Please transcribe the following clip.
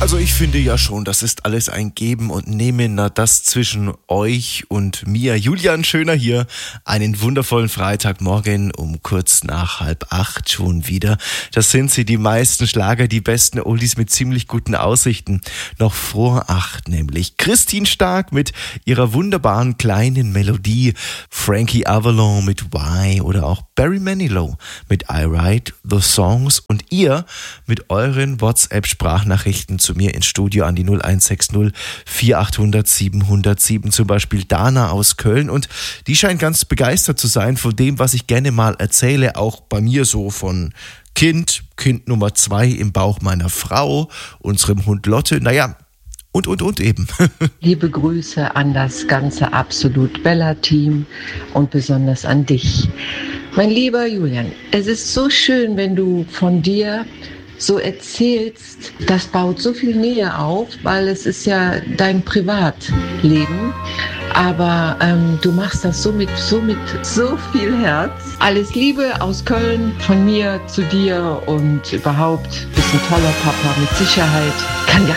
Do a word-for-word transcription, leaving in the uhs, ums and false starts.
Also ich finde ja schon, das ist alles ein Geben und Nehmen, na, das zwischen euch und mir. Julian Schöner hier, einen wundervollen Freitagmorgen um kurz nach halb acht schon wieder. Das sind sie, die meisten Schlager, die besten Oldies mit ziemlich guten Aussichten. Noch vor acht nämlich. Christine Stark mit ihrer wunderbaren kleinen Melodie, Frankie Avalon mit Why oder auch Barry Manilow mit I Write the Songs und ihr mit euren WhatsApp-Sprachnachrichten zu mir ins Studio an die null eins sechs null vier acht null null sieben null sieben, zum Beispiel Dana aus Köln, und die scheint ganz begeistert zu sein von dem, was ich gerne mal erzähle, auch bei mir so von Kind, Kind Nummer zwei im Bauch meiner Frau, unserem Hund Lotte, naja, und, und, und eben. Liebe Grüße an das ganze Absolut Bella-Team und besonders an dich. Mein lieber Julian, es ist so schön, wenn du von dir so erzählst, das baut so viel Nähe auf, weil es ist ja dein Privatleben, aber ähm, du machst das so mit, so mit so viel Herz. Alles Liebe aus Köln von mir zu dir und überhaupt bist ein toller Papa mit Sicherheit. Kann